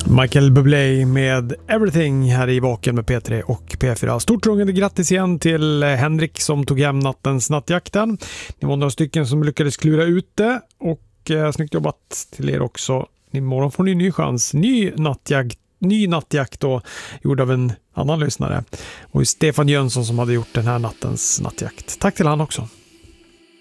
Michael Bublé med Everything här i Vaken med P3 och P4. Stort rungande grattis igen till Henrik som tog hem nattens nattjakten. Ni var några stycken som lyckades klura ut det och snyggt jobbat till er också. Imorgon får ni en ny chans. Ny nattjakt då, gjord av en annan lyssnare. Och Stefan Jönsson som hade gjort den här nattens nattjakt. Tack till han också.